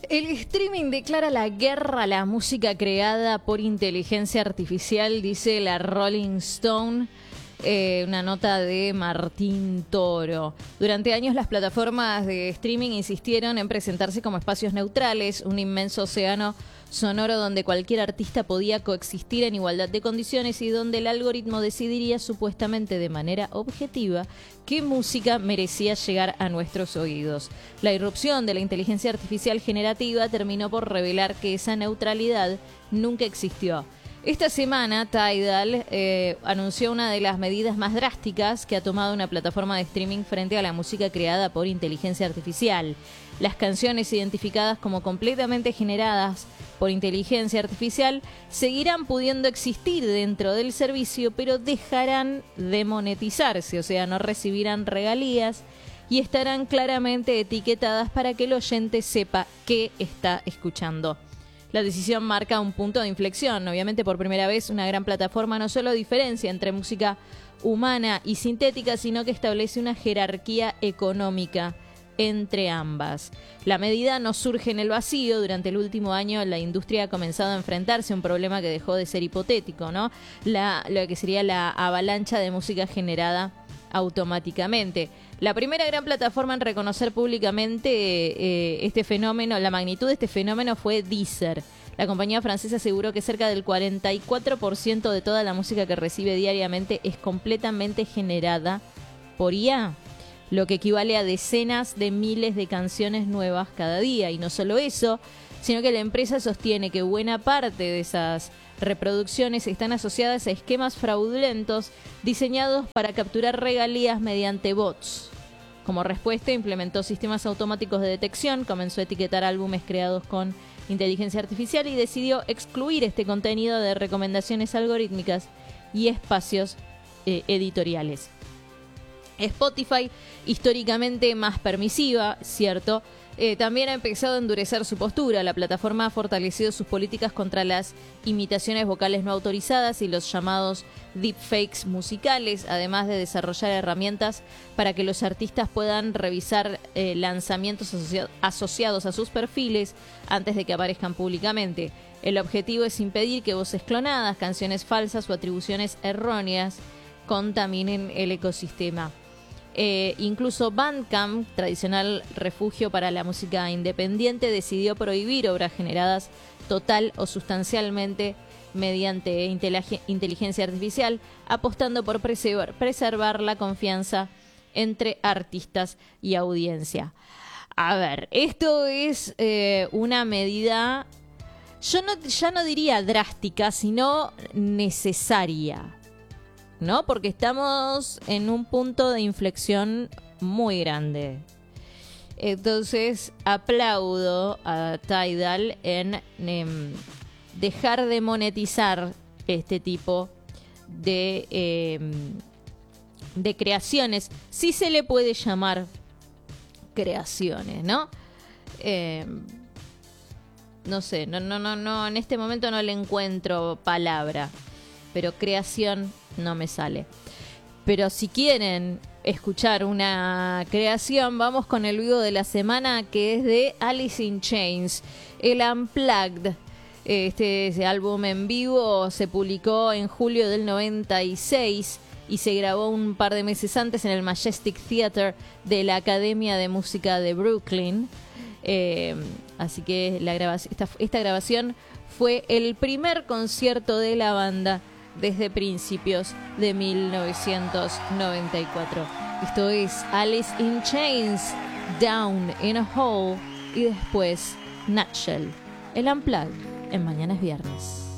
El streaming declara la guerra a la música creada por inteligencia artificial, dice la Rolling Stone. Una nota de Martín Toro. Durante años las plataformas de streaming insistieron en presentarse como espacios neutrales, un inmenso océano sonoro donde cualquier artista podía coexistir en igualdad de condiciones y donde el algoritmo decidiría supuestamente de manera objetiva qué música merecía llegar a nuestros oídos. La irrupción de la inteligencia artificial generativa terminó por revelar que esa neutralidad nunca existió. Esta semana, Tidal anunció una de las medidas más drásticas que ha tomado una plataforma de streaming frente a la música creada por inteligencia artificial. Las canciones identificadas como completamente generadas por inteligencia artificial seguirán pudiendo existir dentro del servicio, pero dejarán de monetizarse, o sea, no recibirán regalías y estarán claramente etiquetadas para que el oyente sepa qué está escuchando. La decisión marca un punto de inflexión. Obviamente, por primera vez, una gran plataforma no solo diferencia entre música humana y sintética, sino que establece una jerarquía económica entre ambas. La medida no surge en el vacío. Durante el último año, la industria ha comenzado a enfrentarse a un problema que dejó de ser hipotético, ¿no? Lo que sería la avalancha de música generada automáticamente. La primera gran plataforma en reconocer públicamente este fenómeno, la magnitud de este fenómeno, fue Deezer. La compañía francesa aseguró que cerca del 44% de toda la música que recibe diariamente es completamente generada por IA, lo que equivale a decenas de miles de canciones nuevas cada día. Y no solo eso, sino que la empresa sostiene que buena parte de esas reproducciones están asociadas a esquemas fraudulentos diseñados para capturar regalías mediante bots. Como respuesta, implementó sistemas automáticos de detección, comenzó a etiquetar álbumes creados con inteligencia artificial y decidió excluir este contenido de recomendaciones algorítmicas y espacios editoriales. Spotify, históricamente más permisiva, cierto, también ha empezado a endurecer su postura. La plataforma ha fortalecido sus políticas contra las imitaciones vocales no autorizadas y los llamados deepfakes musicales, además de desarrollar herramientas para que los artistas puedan revisar lanzamientos asociados a sus perfiles antes de que aparezcan públicamente. El objetivo es impedir que voces clonadas, canciones falsas o atribuciones erróneas contaminen el ecosistema. Incluso Bandcamp, tradicional refugio para la música independiente, decidió prohibir obras generadas total o sustancialmente mediante inteligencia artificial, apostando por preservar la confianza entre artistas y audiencia. A ver, esto es una medida, ya no diría drástica, sino necesaria, ¿no? Porque estamos en un punto de inflexión muy grande. Entonces, aplaudo a Tidal en dejar de monetizar este tipo de creaciones. Sí se le puede llamar creaciones, ¿no? No sé, no, en este momento no le encuentro palabra, pero creación no me sale. Pero si quieren escuchar una creación, vamos con el vivo de la semana, que es de Alice in Chains, el Unplugged. Este álbum en vivo se publicó en julio del 96 y se grabó un par de meses antes en el Majestic Theater de la Academia de Música de Brooklyn. Así que esta grabación fue el primer concierto de la banda desde principios de 1994. Esto es Alice in Chains, Down in a Hole, y después Nutshell, el Unplugged en Mañana es Viernes.